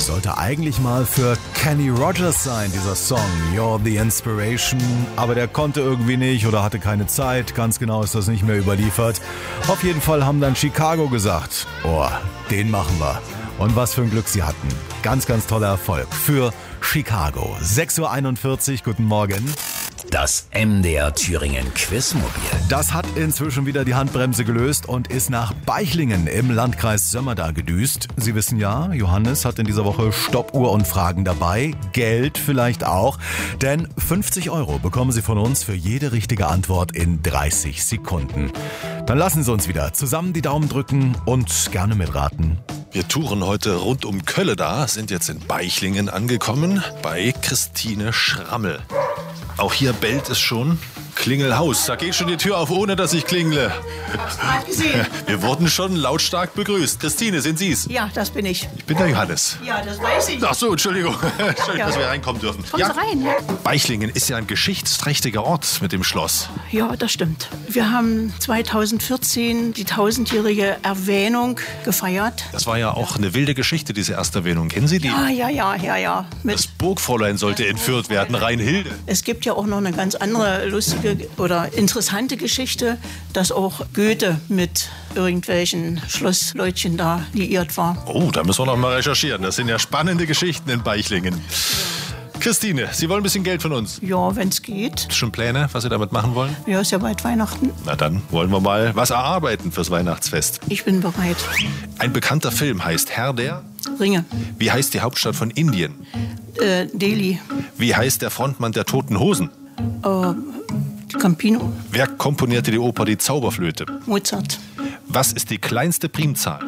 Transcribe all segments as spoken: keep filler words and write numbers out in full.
sollte eigentlich mal für Kenny Rogers sein, dieser Song You're the Inspiration. Aber der konnte irgendwie nicht oder hatte keine Zeit. Ganz genau ist das nicht mehr überliefert. Auf jeden Fall haben dann Chicago gesagt, oh, den machen wir. Und was für ein Glück sie hatten. Ganz, ganz toller Erfolg für Chicago. sechs Uhr einundvierzig, guten Morgen. Das M D R Thüringen Quizmobil. Das hat inzwischen wieder die Handbremse gelöst und ist nach Beichlingen im Landkreis Sömmerda gedüst. Sie wissen ja, Johannes hat in dieser Woche Stoppuhr und Fragen dabei. Geld vielleicht auch. Denn fünfzig Euro bekommen Sie von uns für jede richtige Antwort in dreißig Sekunden. Dann lassen Sie uns wieder zusammen die Daumen drücken und gerne mitraten. Wir touren heute rund um Kölleda, sind jetzt in Beichlingen angekommen bei Christine Schrammel. Auch hier bellt es schon. Klingelhaus, da geht schon die Tür auf, ohne dass ich klingle. Hab's gerade gesehen. Wir wurden schon lautstark begrüßt. Christine, sind Sie's? Ja, das bin ich. Ich bin der Johannes. Ja, das weiß ich. Ach so, Entschuldigung, Entschuldigung, Ja. dass wir reinkommen dürfen. Kommen Sie rein, ja? Beichlingen ist ja ein geschichtsträchtiger Ort mit dem Schloss. Ja, das stimmt. Wir haben zweitausendvierzehn die tausendjährige Erwähnung gefeiert. Das war ja auch eine wilde Geschichte, diese Ersterwähnung. Kennen Sie die? Ah, ja, ja, ja, ja. Mit, Das Burgfräulein sollte entführt werden, Rheinhilde. es gibt ja auch noch eine ganz andere lustige oder interessante Geschichte, dass auch Goethe mit irgendwelchen Schlossleutchen da liiert war. Oh, da müssen wir noch mal recherchieren. Das sind ja spannende Geschichten in Beichlingen. Christine, Sie wollen ein bisschen Geld von uns. Ja, wenn's geht. Schon Pläne, was Sie damit machen wollen? Ja, ist ja bald Weihnachten. Na dann wollen wir mal was erarbeiten fürs Weihnachtsfest. Ich bin bereit. Ein bekannter Film heißt Herr der... Ringe. Wie heißt die Hauptstadt von Indien? Äh, Delhi. Wie heißt der Frontmann der Toten Hosen? Äh, Campino. Wer komponierte die Oper Die Zauberflöte? Mozart. Was ist die kleinste Primzahl?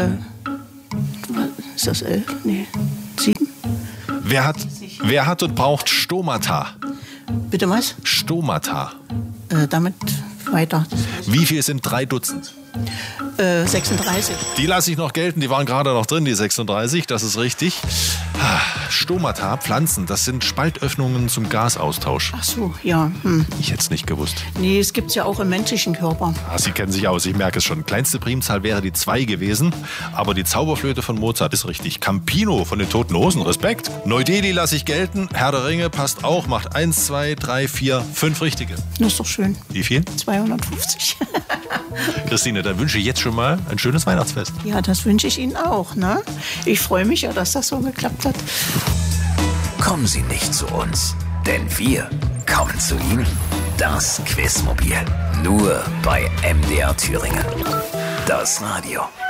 Ist das elf? Nee. Sieben? Wer hat, wer hat und braucht Stomata? Bitte was? Stomata. Äh, damit weiter. Wie viel sind drei Dutzend? Äh, sechsunddreißig. Die lasse ich noch gelten, die waren gerade noch drin, die sechsunddreißig, das ist richtig. Stomata, Pflanzen, das sind Spaltöffnungen zum Gasaustausch. Ach so, ja. Hm. Ich hätte es nicht gewusst. Nee, es gibt's ja auch im menschlichen Körper. Ah, Sie kennen sich aus, ich merke es schon. Kleinste Primzahl wäre die zwei gewesen, aber die Zauberflöte von Mozart ist richtig. Campino von den Toten Hosen, Respekt. Neu-Delhi lasse ich gelten, Herr der Ringe passt auch, macht eins, zwei, drei, vier, fünf richtige. Das ist doch schön. Wie viel? zweihundertfünfzig. Christine, dann wünsche ich jetzt schon mal ein schönes Weihnachtsfest. Ja, das wünsche ich Ihnen auch, ne? Ich freue mich ja, dass das so geklappt hat. Kommen Sie nicht zu uns, denn wir kommen zu Ihnen. Das Quizmobil. Nur bei M D R Thüringen. Das Radio.